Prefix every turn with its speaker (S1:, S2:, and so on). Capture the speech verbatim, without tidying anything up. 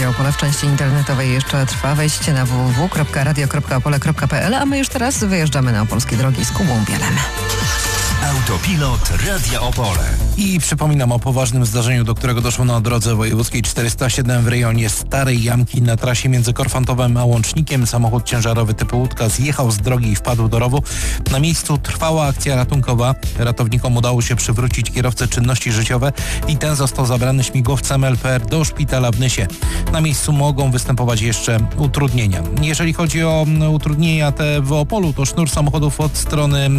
S1: Radio Opole w części internetowej jeszcze trwa. Wejdźcie na w w w kropka radio kropka opole kropka p l, a my już teraz wyjeżdżamy na opolskie drogi z Kubą Bielem.
S2: Autopilot Radia Opole.
S3: I przypominam o poważnym zdarzeniu, do którego doszło na drodze wojewódzkiej czterysta siedem w rejonie Starej Jamki na trasie między Korfantowem a Łącznikiem. Samochód ciężarowy typu łódka zjechał z drogi i wpadł do rowu. Na miejscu trwała akcja ratunkowa. Ratownikom udało się przywrócić kierowcę czynności życiowe i ten został zabrany śmigłowcem L P R do szpitala w Nysie. Na miejscu mogą występować jeszcze utrudnienia. Jeżeli chodzi o utrudnienia te w Opolu, to sznur samochodów od strony